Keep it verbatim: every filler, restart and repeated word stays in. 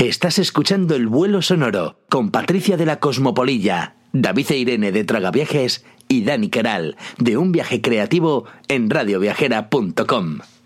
Estás escuchando El Vuelo Sonoro con Patricia de la Cosmopolilla, David e Irene de Tragaviajes y Dani Queral de Un Viaje Creativo en radioviajera punto com.